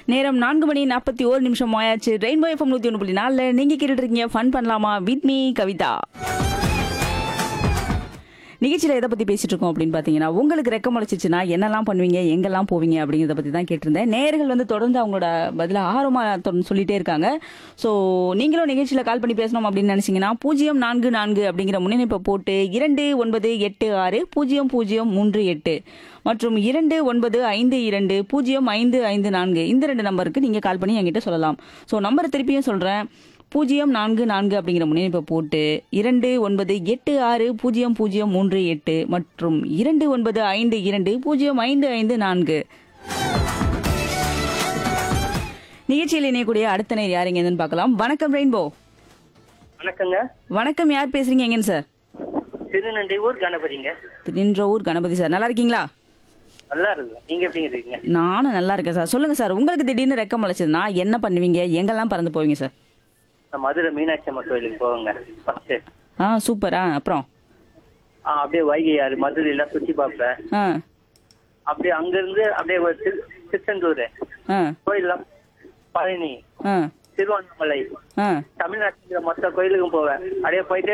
நேரம் 4:41 ஆயாச்சு. Rainbow FM 101.4 நீங்க கேட்டுட்டு இருக்கீங்க ஃபன் பண்ணலாமா வித் மீ கவிதா. நிகழ்ச்சியில் எதை பற்றி பேசிட்டு இருக்கோம் அப்படின்னு பார்த்தீங்கன்னா, உங்களுக்கு ரெக்கம் முளைச்சிச்சுன்னா என்னெல்லாம் பண்ணுவீங்க, எங்கெல்லாம் போவீங்க அப்படிங்கிறத பற்றி தான் கேட்டிருந்தேன். நேயர்கள் வந்து தொடர்ந்து அவங்களோட பதில ஆர்வமாக சொல்லிட்டே இருக்காங்க. ஸோ நீங்களும் நிகழ்ச்சியில் கால் பண்ணி பேசணும் அப்படின்னு நினச்சிங்கன்னா 044 அப்படிங்கிற முன்னிணைப்பை போட்டு 29860038 மற்றும் 2952055554 இந்த 2 நம்பருக்கு நீங்கள் கால் பண்ணி என்கிட்ட சொல்லலாம். ஸோ நம்பரை திருப்பியும் சொல்கிறேன். 044 அப்படிங்கிற முன்னிணைப்பை போட்டு 29860038 மற்றும் 2952055554 நிகழ்ச்சியில் இணையக்கூடிய அடுத்த நேர் யாருங்க என்னன்னு பார்க்கலாம். வணக்கம் ரெயின்போ. வணக்கங்க. வணக்கம், யார் பேசுறீங்க எங்கன்னு சார்? திருநெல்வேலூர் கணபதிங்க. திருநின்றவூர் கணபதி சார், நல்லா இருக்கீங்களா? நல்லா இருக்கு. நீங்க எப்படி இருக்கீங்க? நானும் நல்லா இருக்கேன் சார். சொல்லுங்க சார், உங்களுக்கு திடீர்னு ரெக்கம் முளைச்சதுன்னா என்ன பண்ணுவீங்க, எங்கெல்லாம் பறந்து போவீங்க சார்? நான் மதுரை மீனாட்சி அம்மன் கோயிலுக்கு போவேங்க ஃபர்ஸ்ட். சூப்பரா. அப்புறம் அப்படியே வைகை ஆறு மதுரையில சுத்தி பார்ப்பேன். அப்படியே அங்க இருந்து அப்படியே ஒரு திருச்செந்தூர் கோயிலாம், பழனி, திருவண்ணாமலை, தமிழ்நாட்டுல மொத்த கோயிலுக்கும் போவேன். அப்படியே போயிட்டு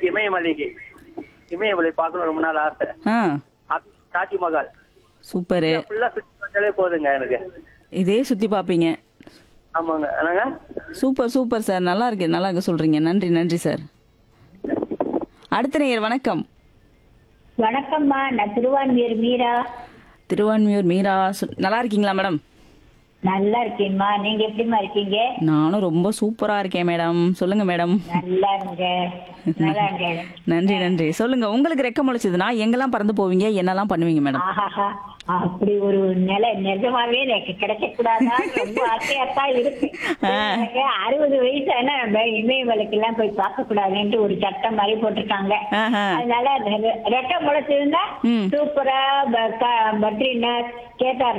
இமயமலை பார்க்கணும், ரொம்ப நாள் ஆசை. தாஜ்மஹால் சூப்பர். ஃபுல்லா சுத்தி பார்த்தாலே போதுங்க எனக்கு. இதே சுத்தி பாப்பீங்க? ஆமாங்க. என்னங்க? சூப்பர் சூப்பர் சார், நல்லா இருக்கு சொல்றீங்க. நன்றி நன்றி சார். அடுத்த நேயர் வணக்கம். வணக்கம்மா, நான் திருவான்மியூர் மீரா. திருவான்மியூர் மீரா, நல்லா இருக்கீங்களா மேடம்? நல்லா இருக்கேன்மா, நீங்க எப்படிமா இருக்கீங்க? நானும் ரொம்ப சூப்பரா இருக்கேன் மேடம். சொல்லுங்க மேடம். நல்லா இருங்க. நல்லா இருங்க. நன்றி நன்றி. சொல்லுங்க, உங்களுக்கு ரெக்கம் முளைச்சதுன்னா எங்கெல்லாம் பறந்து போவீங்க, என்னெல்லாம் பண்ணுவீங்க மேடம்? ஆஹாஹா, அப்படி ஒரு நிலை நிஜமாவே எனக்கு கிடைக்க கூடாதா, ரொம்ப ஆசையாத்தான் இருக்கு. எனக்கு 60 வயசு ஆனா இமயமலைக்கு எல்லாம் போய் பார்க்க கூடாதுன்ட்டு ஒரு சட்டம் மாதிரி போட்டிருக்காங்க. அதனால ரெக்கம் முளைச்சதுன்னா சூப்பரா பத்ரிநாத், கேதார்